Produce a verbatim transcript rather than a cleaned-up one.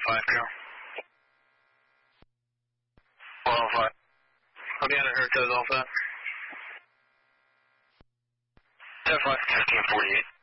five crew. one oh five. Indiana Hercules Alpha. ten five. fifteen forty-eight.